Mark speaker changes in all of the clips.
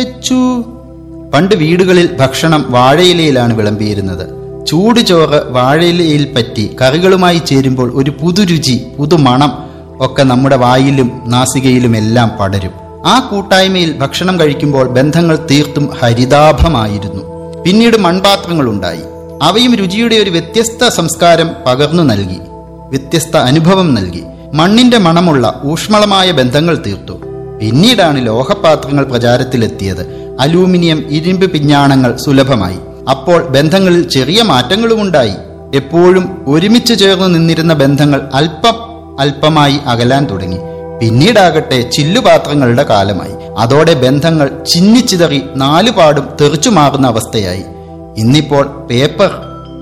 Speaker 1: പണ്ട് വീടുകളിൽ ഭക്ഷണം വാഴയിലയിലാണ് വിളമ്പിയിരുന്നത്. ചൂട് ചോറ് വാഴയിലയിൽ പറ്റി കറികളുമായി ചേരുമ്പോൾ ഒരു പുതുരുചി, പുതുമണം ഒക്കെ നമ്മുടെ വായിലും നാസികയിലും എല്ലാം പടരും. ആ കൂട്ടായ്മയിൽ ഭക്ഷണം കഴിക്കുമ്പോൾ ബന്ധങ്ങൾ തീർത്തും ഹരിതാഭമായിരുന്നു. പിന്നീട് മൺപാത്രങ്ങളുണ്ടായി. അവയും രുചിയുടെ ഒരു വ്യത്യസ്ത സംസ്കാരം പകർന്നു നൽകി, വ്യത്യസ്ത അനുഭവം നൽകി. മണ്ണിന്റെ മണമുള്ള ഊഷ്മളമായ ബന്ധങ്ങൾ തീർത്തു. പിന്നീടാണ് ലോഹപാത്രങ്ങൾ പ്രചാരത്തിലെത്തിയത്. അലൂമിനിയം, ഇരുമ്പ് പിഞ്ഞാണങ്ങൾ സുലഭമായി. അപ്പോൾ ബന്ധങ്ങളിൽ ചെറിയ മാറ്റങ്ങളുമുണ്ടായി. എപ്പോഴും ഒരുമിച്ച് ചേർന്ന് നിന്നിരുന്ന ബന്ധങ്ങൾ അല്പമായി അകലാൻ തുടങ്ങി. പിന്നീടാകട്ടെ ചില്ലുപാത്രങ്ങളുടെ കാലമായി. അതോടെ ബന്ധങ്ങൾ ചിന്നിച്ചിതറി നാലുപാടും തെറിച്ചു മാറുന്ന അവസ്ഥയായി. ഇന്നിപ്പോൾ പേപ്പർ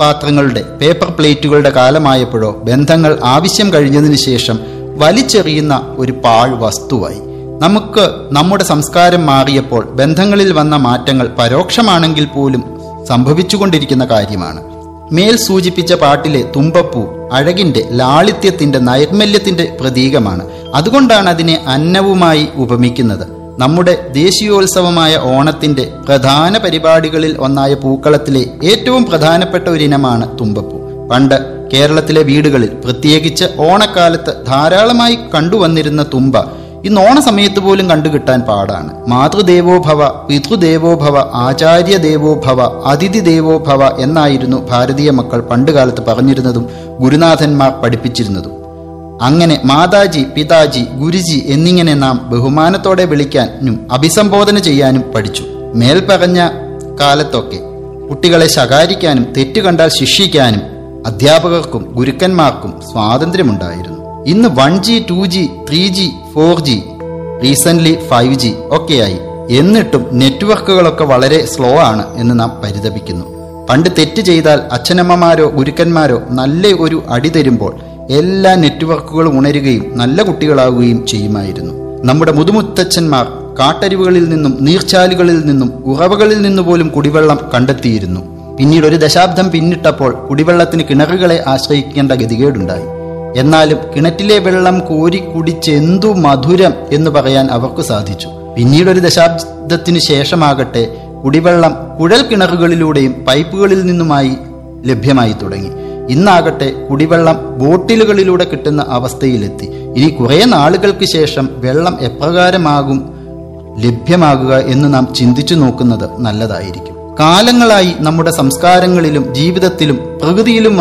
Speaker 1: പ്ലേറ്റുകളുടെ കാലമായപ്പോഴോ ബന്ധങ്ങൾ ആവശ്യം കഴിഞ്ഞതിന് ശേഷം വലിച്ചെറിയുന്ന ഒരു പാഴ് വസ്തുവായി. നമുക്ക് നമ്മുടെ സംസ്കാരം മാറിയപ്പോൾ ബന്ധങ്ങളിൽ വന്ന മാറ്റങ്ങൾ പരോക്ഷമാണെങ്കിൽ പോലും സംഭവിച്ചുകൊണ്ടിരിക്കുന്ന കാര്യമാണ്. മേൽ സൂചിപ്പിച്ച പാട്ടിലെ തുമ്പപ്പൂ അഴകിന്റെ, ലാളിത്യത്തിന്റെ, നൈർമല്യത്തിന്റെ പ്രതീകമാണ്. അതുകൊണ്ടാണ് അതിനെ അന്നവുമായി ഉപമിക്കുന്നത്. നമ്മുടെ ദേശീയോത്സവമായ ഓണത്തിന്റെ പ്രധാന പരിപാടികളിൽ ഒന്നായ പൂക്കളത്തിലെ ഏറ്റവും പ്രധാനപ്പെട്ട ഒരിനമാണ് തുമ്പപ്പൂ. പണ്ട് കേരളത്തിലെ വീടുകളിൽ, പ്രത്യേകിച്ച് ഓണക്കാലത്ത് ധാരാളമായി കണ്ടുവന്നിരുന്ന തുമ്പ ഇന്ന് ഓണസമയത്ത് പോലും കണ്ടുകിട്ടാൻ പാടാണ്. മാതൃദേവോഭവ, പിതൃദേവോഭവ, ആചാര്യ ദേവോഭവ, അതിഥി ദേവോഭവ എന്നായിരുന്നു ഭാരതീയ മക്കൾ പണ്ടുകാലത്ത് പറഞ്ഞിരുന്നതും ഗുരുനാഥന്മാർ പഠിപ്പിച്ചിരുന്നതും. അങ്ങനെ മാതാജി, പിതാജി, ഗുരുജി എന്നിങ്ങനെ നാം ബഹുമാനത്തോടെ വിളിക്കാനും അഭിസംബോധന ചെയ്യാനും പഠിച്ചു. മേൽപ്പറഞ്ഞ കാലത്തൊക്കെ കുട്ടികളെ ശകാരിക്കാനും തെറ്റ് കണ്ടാൽ ശിക്ഷിക്കാനും അധ്യാപകർക്കും ഗുരുക്കന്മാർക്കും സ്വാതന്ത്ര്യമുണ്ടായിരുന്നു. ഇന്ന് 1G, 2G, 3G, 4G, recent 5G ഒക്കെയായി. എന്നിട്ടും നെറ്റ്വർക്കുകളൊക്കെ വളരെ സ്ലോ ആണ് എന്ന് നാം പരിതപിക്കുന്നു. പണ്ട് തെറ്റ് ചെയ്താൽ അച്ഛനമ്മമാരോ ഗുരുക്കന്മാരോ നല്ല ഒരു അടി തരുമ്പോൾ എല്ലാ നെറ്റ്വർക്കുകളും ഉണരുകയും നല്ല കുട്ടികളാവുകയും ചെയ്യുമായിരുന്നു. നമ്മുടെ മുതുമുത്തച്ഛന്മാർ കാട്ടരുവുകളിൽ നിന്നും നീർച്ചാലുകളിൽ നിന്നും ഉറവകളിൽ നിന്നുപോലും കുടിവെള്ളം കണ്ടെത്തിയിരുന്നു. പിന്നീട് ഒരു ദശാബ്ദം പിന്നിട്ടപ്പോൾ കുടിവെള്ളത്തിന് കിണറുകളെ ആശ്രയിക്കേണ്ട ഗതികേടുണ്ടായി. എന്നാലും കിണറ്റിലെ വെള്ളം കോരി കുടിച്ച് എന്തു മധുരം എന്ന് പറയാൻ അവർക്ക് സാധിച്ചു. പിന്നീടൊരു ദശാബ്ദത്തിനു ശേഷമാകട്ടെ കുടിവെള്ളം കുഴൽ കിണറുകളിലൂടെയും പൈപ്പുകളിൽ നിന്നുമായി ലഭ്യമായി തുടങ്ങി. ഇന്നാകട്ടെ കുടിവെള്ളം ബോട്ടിലുകളിലൂടെ കിട്ടുന്ന അവസ്ഥയിലെത്തി. ഇനി കുറെ നാളുകൾക്ക് ശേഷം വെള്ളം എപ്രകാരമാകും ലഭ്യമാകുക എന്ന് നാം ചിന്തിച്ചു നോക്കുന്നത് നല്ലതായിരിക്കും. കാലങ്ങളായി നമ്മുടെ സംസ്കാരങ്ങളിലും ജീവിതത്തിലും പ്രകൃതിയിലും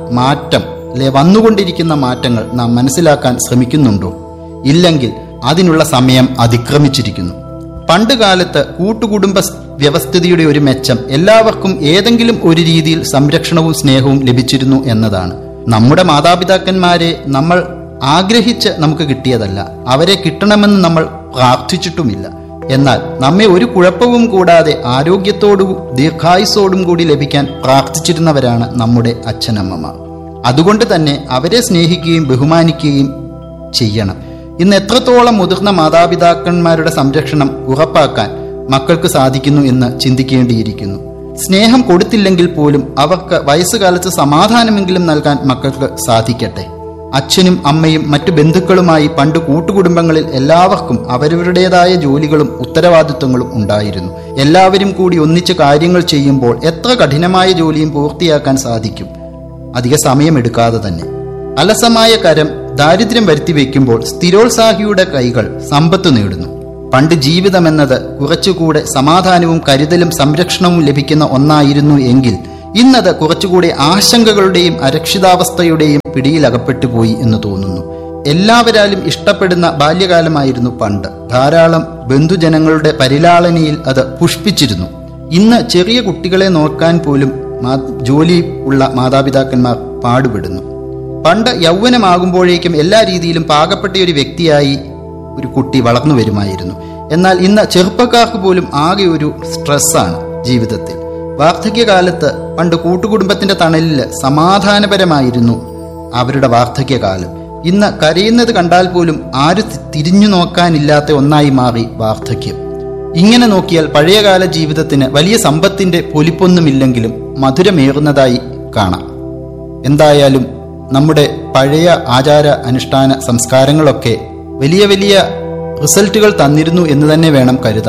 Speaker 1: വന്നുകൊണ്ടിരിക്കുന്ന മാറ്റങ്ങൾ നാം മനസ്സിലാക്കാൻ ശ്രമിക്കുന്നുണ്ടോ? ഇല്ലെങ്കിൽ അതിനുള്ള സമയം അതിക്രമിച്ചിരിക്കുന്നു. പണ്ടുകാലത്ത് കൂട്ടുകുടുംബ വ്യവസ്ഥിതിയുടെ ഒരു മെച്ചം എല്ലാവർക്കും ഏതെങ്കിലും ഒരു രീതിയിൽ സംരക്ഷണവും സ്നേഹവും ലഭിച്ചിരുന്നു എന്നതാണ്. നമ്മുടെ മാതാപിതാക്കന്മാരെ നമ്മൾ ആഗ്രഹിച്ച് നമുക്ക് കിട്ടിയതല്ല, അവരെ കിട്ടണമെന്ന് നമ്മൾ പ്രാർത്ഥിച്ചിട്ടുമില്ല. എന്നാൽ നമ്മെ ഒരു കുഴപ്പവും കൂടാതെ ആരോഗ്യത്തോടും ദീർഘായുസ്സോടും കൂടി ലഭിക്കാൻ പ്രാർത്ഥിച്ചിരുന്നവരാണ് നമ്മുടെ അച്ഛനമ്മമാർ. അതുകൊണ്ട് തന്നെ അവരെ സ്നേഹിക്കുകയും ബഹുമാനിക്കുകയും ചെയ്യണം. ഇന്ന് എത്രത്തോളം മുതിർന്ന മാതാപിതാക്കന്മാരുടെ സംരക്ഷണം ഉറപ്പാക്കാൻ മക്കൾക്ക് സാധിക്കുന്നു എന്ന് ചിന്തിക്കേണ്ടിയിരിക്കുന്നു. സ്നേഹം കൊടുത്തില്ലെങ്കിൽ പോലും അവർക്ക് വയസ്സുകാലത്ത് സമാധാനമെങ്കിലും നൽകാൻ മക്കൾക്ക് സാധിക്കട്ടെ. അച്ഛനും അമ്മയും മറ്റു ബന്ധുക്കളുമായി പണ്ട് കൂട്ടുകുടുംബങ്ങളിൽ എല്ലാവർക്കും അവരവരുടേതായ ജോലികളും ഉത്തരവാദിത്വങ്ങളും ഉണ്ടായിരുന്നു. എല്ലാവരും കൂടി ഒന്നിച്ച് കാര്യങ്ങൾ ചെയ്യുമ്പോൾ എത്ര കഠിനമായ ജോലിയും പൂർത്തിയാക്കാൻ സാധിക്കും, അധിക സമയമെടുക്കാതെ തന്നെ. അലസമായ കരം ദാരിദ്ര്യം വരുത്തി വയ്ക്കുമ്പോൾ സ്ഥിരോത്സാഹിയുടെ കൈകൾ സമ്പത്ത് നേടുന്നു. പണ്ട് ജീവിതമെന്നത് കുറച്ചുകൂടെ സമാധാനവും കരുതലും സംരക്ഷണവും ലഭിക്കുന്ന ഒന്നായിരുന്നു എങ്കിൽ ഇന്നത് കുറച്ചുകൂടെ ആശങ്കകളുടെയും അരക്ഷിതാവസ്ഥയുടെയും പിടിയിലകപ്പെട്ടുപോയി എന്ന് തോന്നുന്നു. എല്ലാവരാലും ഇഷ്ടപ്പെടുന്ന ബാല്യകാലമായിരുന്നു പണ്ട്. ധാരാളം ബന്ധുജനങ്ങളുടെ പരിലാളനയിൽ അത് പുഷ്പിച്ചിരുന്നു. ഇന്ന് ചെറിയ കുട്ടികളെ നോക്കാൻ പോലും ജോലി ഉള്ള മാതാപിതാക്കന്മാർ പാടുപെടുന്നു. പണ്ട് യൗവനമാകുമ്പോഴേക്കും എല്ലാ രീതിയിലും പാകപ്പെട്ട ഒരു വ്യക്തിയായി ഒരു കുട്ടി വളർന്നു വരുമായിരുന്നു. എന്നാൽ ഇന്ന് ചെറുപ്പക്കാർക്ക് പോലും ആകെ ഒരു സ്ട്രെസ്സാണ് ജീവിതത്തിൽ. വാർദ്ധക്യകാലത്ത് പണ്ട് കൂട്ടുകുടുംബത്തിന്റെ തണലിൽ സമാധാനപരമായിരുന്നു അവരുടെ വാർദ്ധക്യകാലം. ഇന്ന് കരയുന്നത് കണ്ടാൽ പോലും ആരും തിരിഞ്ഞു നോക്കാനില്ലാത്ത ഒന്നായി മാറി വാർദ്ധക്യം. ഇങ്ങനെ നോക്കിയാൽ പഴയകാല ജീവിതത്തിന് വലിയ സമ്പത്തിന്റെ പൊലിപ്പൊന്നുമില്ലെങ്കിലും മധുരമേറുന്നതായി കാണാം. എന്തായാലും നമ്മുടെ പഴയ ആചാര അനുഷ്ഠാന സംസ്കാരങ്ങളൊക്കെ വലിയ വലിയ റിസൾട്ടുകൾ തന്നിരുന്നു എന്ന് തന്നെ വേണം കരുതാൻ.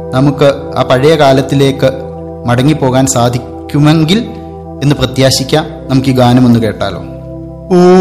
Speaker 1: നമുക്ക് ആ പഴയ കാലത്തിലേക്ക് മടങ്ങിപ്പോകാൻ സാധിക്കുമെങ്കിൽ എന്ന് പ്രത്യാശിക്കാം. നമുക്ക് ഈ ഗാനം ഒന്ന് കേട്ടാലോ.